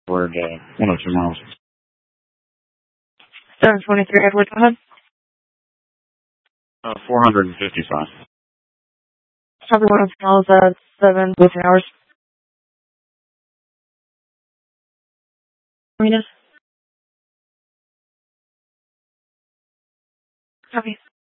Word, 102 miles. 723 Edward, go ahead. 455. Copy 102 miles at 7 14 hours. Copy.